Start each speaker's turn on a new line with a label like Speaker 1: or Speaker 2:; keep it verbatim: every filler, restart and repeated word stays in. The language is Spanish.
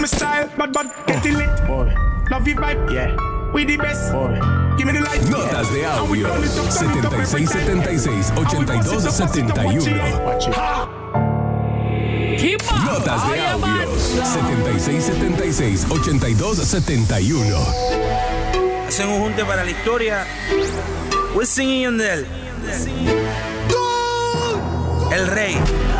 Speaker 1: My style, bad bad, getting lit. Boy. Love you vibe, yeah. We the best. Boy. Give me the light.
Speaker 2: Notas de audio setenta y seis setenta y seis ochenta y dos setenta y uno. Notas de audio setenta y seis setenta y seis ochenta y dos setenta y uno.
Speaker 3: Hacen un junte para la historia. Wisin y Yandel. El Rey.